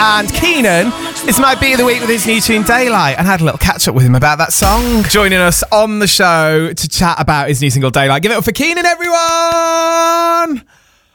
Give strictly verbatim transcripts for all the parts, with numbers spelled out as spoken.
and Keenan is my beat of the week with his new tune Daylight, and I had a little catch up with him about that song. Joining us on the show to chat about his new single Daylight. Give it up for Keenan, everyone!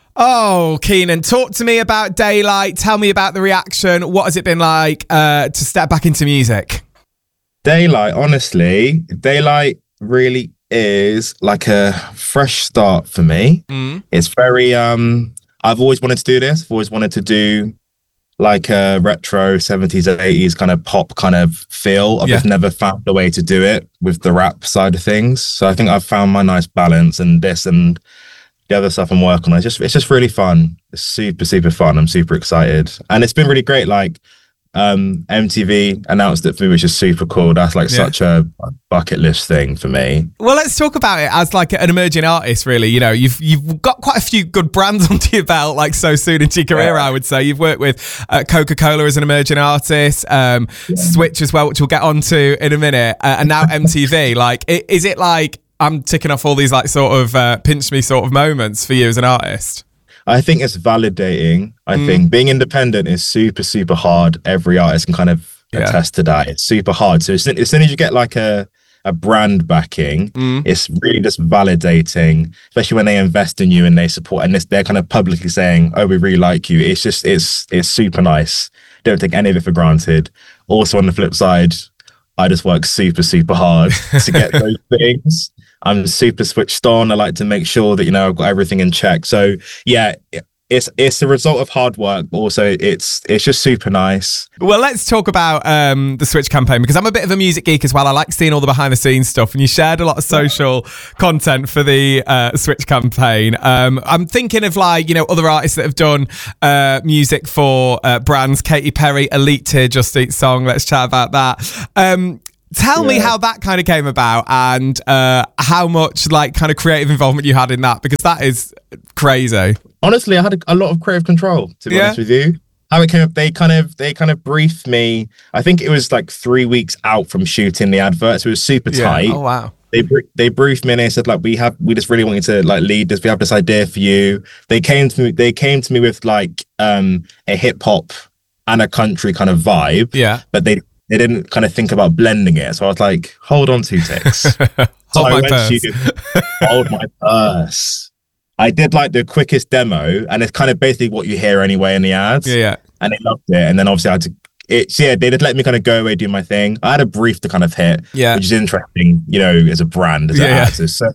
Oh, Keenan, talk to me about Daylight. Tell me about the reaction. What has it been like uh, to step back into music? Daylight, honestly, Daylight really is like a fresh start for me. Mm. It's very, um, I've always wanted to do this. I've always wanted to do like a retro seventies, eighties kind of pop kind of feel. I've yeah. just never found a way to do it with the rap side of things. So I think I've found my nice balance, and this and the other stuff I'm working on. It's just, it's just really fun. It's super, super fun. I'm super excited. And it's been really great. Like, um, M T V announced it for me, which is super cool. That's like yeah. such a bucket list thing for me. Well, let's talk about it as like an emerging artist, really. You know, you've you've got quite a few good brands under your belt, like so soon into your career, yeah. I would say. You've worked with uh, Coca-Cola as an emerging artist, um, yeah. Switch as well, which we'll get onto in a minute, uh, and now M T V. Like, is it like I'm ticking off all these like sort of uh, pinch me sort of moments for you as an artist? I think it's validating. I mm. think being independent is super, super hard. Every artist can kind of yeah. attest to that. It's super hard. So as soon as, soon as you get like a, a brand backing, mm. it's really just validating, especially when they invest in you and they support, and they're kind of publicly saying, oh, we really like you. It's just, it's, it's super nice. Don't take any of it for granted. Also on the flip side, I just work super, super hard to get those things. I'm super switched on. I like to make sure that, you know, I've got everything in check. So yeah, it's it's the result of hard work, but also it's it's just super nice. Well, let's talk about um, the Switch campaign, because I'm a bit of a music geek as well. I like seeing all the behind the scenes stuff, and you shared a lot of social content for the uh, Switch campaign. Um, I'm thinking of like, you know, other artists that have done uh, music for uh, brands. Katy Perry, Elite Tier, Just Eat Song. Let's chat about that. Um, Tell yeah. me how that kind of came about, and uh, how much like kind of creative involvement you had in that, because that is crazy. Honestly, I had a, a lot of creative control, to be yeah. honest with you. How it came up, they kind of they kind of briefed me. I think it was like three weeks out from shooting the advert, so it was super yeah. tight. Oh wow! They they briefed me and they said like we have we just really want you to like lead this. We have this idea for you. They came to me. They came to me with like um, a hip hop and a country kind of vibe. Yeah, but they. They didn't kind of think about blending it. So I was like, hold on two ticks. So hold I my purse. To, hold my purse. I did like the quickest demo, and it's kind of basically what you hear anyway in the ads. Yeah, yeah. And they loved it. And then obviously I had to, it's, yeah, they did let me kind of go away, do my thing. I had a brief to kind of hit, yeah. which is interesting, you know, as a brand, as yeah, an ad. Yeah. So,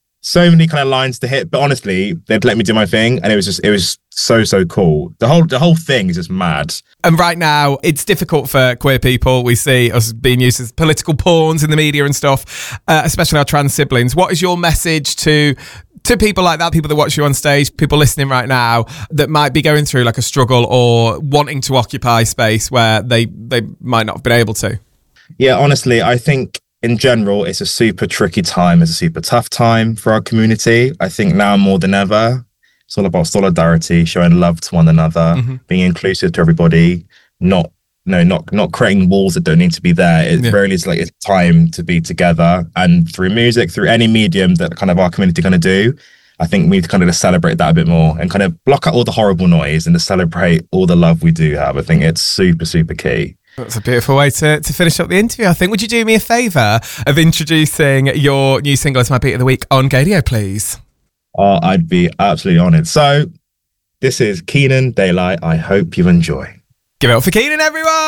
so many kind of lines to hit, but honestly, they'd let me do my thing, and it was just, it was so, so cool. The whole, the whole thing is just mad. And right now, it's difficult for queer people. We see us being used as political pawns in the media and stuff, uh, especially our trans siblings. What is your message to to people like that, people that watch you on stage, people listening right now that might be going through like a struggle or wanting to occupy space where they, they might not have been able to? Yeah, honestly, I think in general, it's a super tricky time. It's a super tough time for our community. I think now more than ever, it's all about solidarity, showing love to one another, mm-hmm. being inclusive to everybody, not no, not not creating walls that don't need to be there. It yeah. really is like it's time to be together. And through music, through any medium that kind of our community kind of do, I think we need to kind of just celebrate that a bit more and kind of block out all the horrible noise and to celebrate all the love we do have. I think it's super, super key. That's a beautiful way to, to finish up the interview, I think. Would you do me a favour of introducing your new single as my beat of the week on Gaydio, please? Oh, I'd be absolutely honoured. So, this is Keenan, Daylight. I hope you enjoy. Give it up for Keenan, everyone!